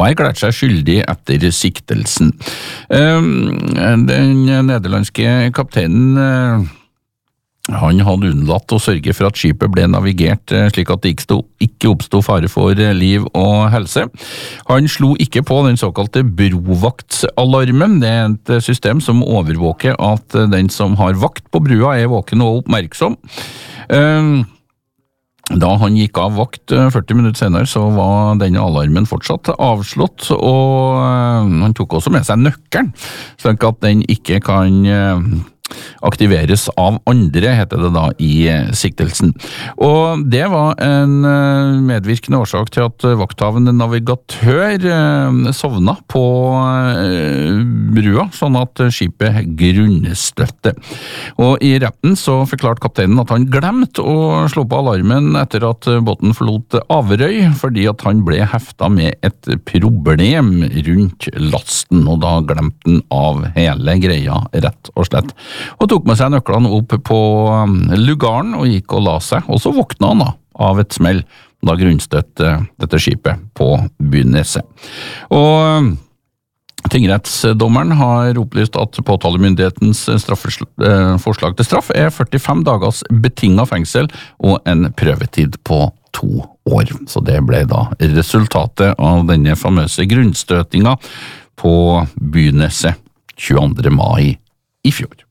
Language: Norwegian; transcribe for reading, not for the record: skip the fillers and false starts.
har erklært seg skyldig etter siktelsen. Den nederlandske kapteinen han hadde unnlatt å sørge for at skipet ble navigert slik at det ikke oppstod fare for liv og helse. Han slo ikke på den såkalte brovaktsalarmen. Det et system som overvåker at den som har vakt på brua våken og oppmerksom. Da han gikk av vakt 40 minutter senere, så var denne alarmen fortsatt avslått, og han tok også med seg nøkkelen, slik at den ikke kan aktiveres av andre, heter det da i siktelsen. Og det var en medvirkende årsak til at vakthavende navigatør sovna på brua, sånn at skipet grunnstøtte. Og i retten så forklarte kapteinen at han glemte å slå på alarmen etter at båten forlot Averøy, fordi at han ble hefta med et problem rundt lasten, og da glemte han av hele greia, rett og slett. Og tok med seg nøklene opp på lugaren og gikk og la seg, og så våkna han da av et smell da grunnstøtte dette skipet på Byneset. Og tingrettsdommeren har opplyst at påtalemyndighetens forslag til straff 45 dagers betinget fengsel og en prøvetid på 2 år. Så det ble da resultatet av denne famøse grunnstøtinga på Byneset 22. mai i fjor.